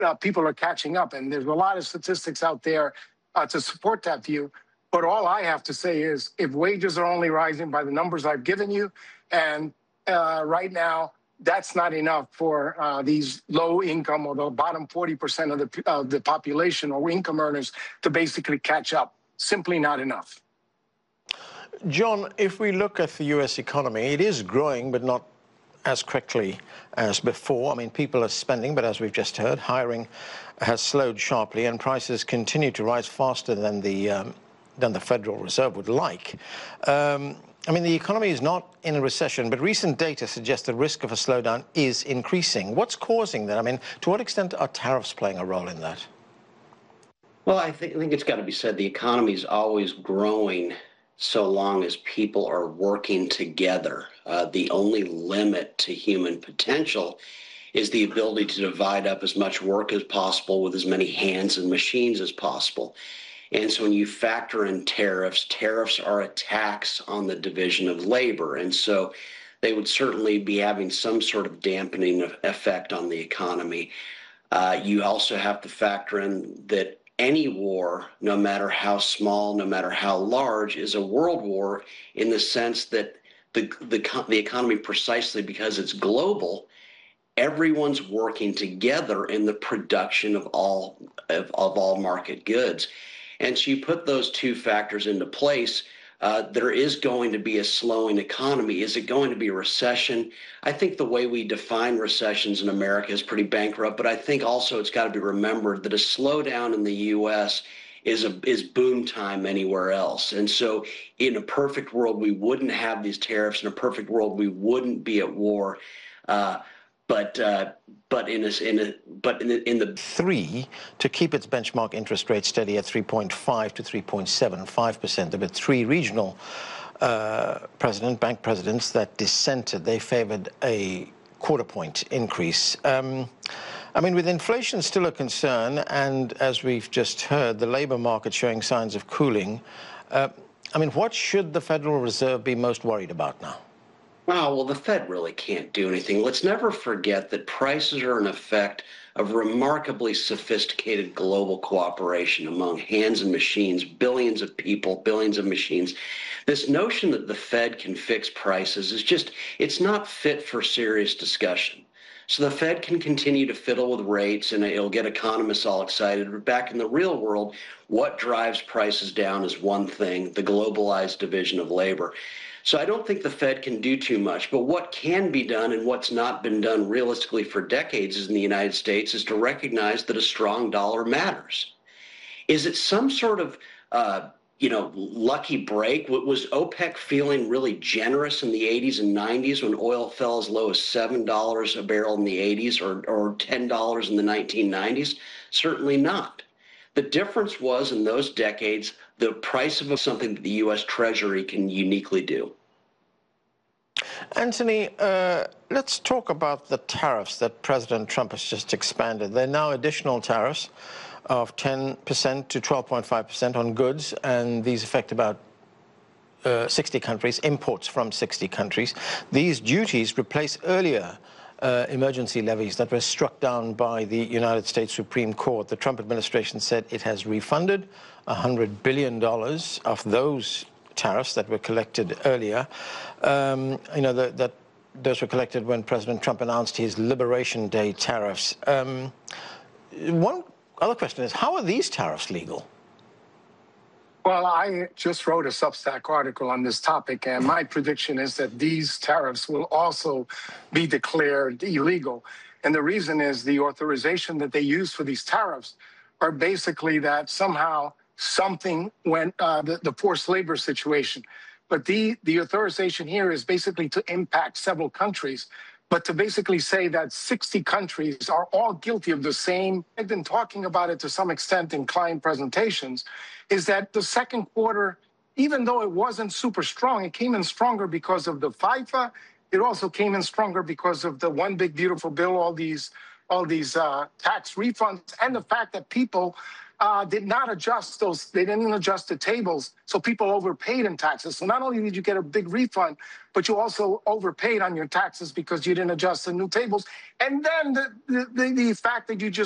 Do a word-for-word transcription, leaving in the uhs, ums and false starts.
uh, people are catching up. And there's a lot of statistics out there uh, to support that view. But all I have to say is if wages are only rising by the numbers I've given you, and uh, right now, that's not enough for uh, these low income or the bottom forty percent of the, of the population or income earners to basically catch up. Simply not enough. John, if we look at the U S economy, it is growing, but not as quickly as before. I mean, people are spending, but as we've just heard, hiring has slowed sharply and prices continue to rise faster than the, um, than the Federal Reserve would like. Um, I mean, the economy is not in a recession, but recent data suggests the risk of a slowdown is increasing. What's causing that? I mean, to what extent are tariffs playing a role in that? Well, I think, I think it's got to be said the economy is always growing so long as people are working together. Uh, the only limit to human potential is the ability to divide up as much work as possible with as many hands and machines as possible. And so when you factor in tariffs, tariffs are a tax on the division of labor. And so they would certainly be having some sort of dampening effect on the economy. Uh, you also have to factor in that any war, no matter how small, no matter how large, is a world war in the sense that the, the, the economy, precisely because it's global, everyone's working together in the production of all, of, of all market goods. And so you put those two factors into place, uh, there is going to be a slowing economy. Is it going to be a recession? I think the way we define recessions in America is pretty bankrupt, but I think also it's got to be remembered that a slowdown in the U S is a, is boom time anywhere else. And so in a perfect world, we wouldn't have these tariffs. In a perfect world, we wouldn't be at war. Uh, But uh, but in a, in a but in the, in the three to keep its benchmark interest rate steady at three point five to three point seven five percent. There were three regional uh, president bank presidents that dissented. They favoured a quarter point increase. Um, I mean, with inflation still a concern, and as we've just heard, the labour market showing signs of cooling. Uh, I mean, what should the Federal Reserve be most worried about now? Oh, well, the Fed really can't do anything. Let's never forget that prices are an effect of remarkably sophisticated global cooperation among hands and machines, billions of people, billions of machines. This notion that the Fed can fix prices is just, it's not fit for serious discussion. So the Fed can continue to fiddle with rates and it'll get economists all excited. But back in the real world, what drives prices down is one thing, the globalized division of labor. So I don't think the Fed can do too much, but what can be done and what's not been done realistically for decades in the United States is to recognize that a strong dollar matters. Is it some sort of, uh, you know, lucky break? Was OPEC feeling really generous in the eighties and nineties when oil fell as low as seven dollars a barrel in the eighties or, or ten dollars in the nineteen nineties? Certainly not. The difference was in those decades, the price of something that the U S Treasury can uniquely do. Anthony, uh, let's talk about the tariffs that President Trump has just expanded. There are now additional tariffs of ten percent to twelve point five percent on goods, and these affect about uh, sixty countries, imports from sixty countries. These duties replace earlier Uh, emergency levies that were struck down by the United States Supreme Court. The Trump administration said it has refunded one hundred billion dollars of those tariffs that were collected earlier. Um, you know, the, that those were collected when President Trump announced his Liberation Day tariffs. Um, one other question is, how are these tariffs legal? Well, I just wrote a Substack article on this topic, and my prediction is that these tariffs will also be declared illegal. And the reason is the authorization that they use for these tariffs are basically that somehow something went, uh, the, the forced labor situation. But the, the authorization here is basically to impact several countries. But to basically say that sixty countries are all guilty of the same, I've been talking about it to some extent in client presentations, is that the second quarter, even though it wasn't super strong, it came in stronger because of the FIFA. It also came in stronger because of the One Big Beautiful Bill, all these, all these uh, tax refunds, and the fact that people uh, did not adjust those, they didn't adjust the tables, so people overpaid in taxes. So not only did you get a big refund, but you also overpaid on your taxes because you didn't adjust the new tables. And then the, the, the fact that you just